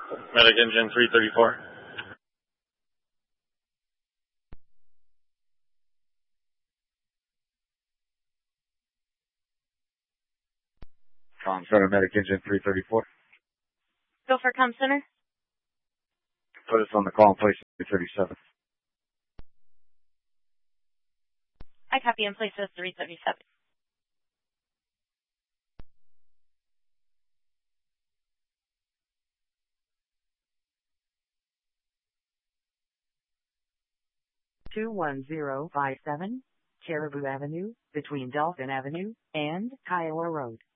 Medic engine 334. Center, Medic engine 334. Go for comm center. Put us on the call in place 337. I copy in place as 337. (21057) Caribou Avenue, between Dolphin Avenue and Kiowa Road.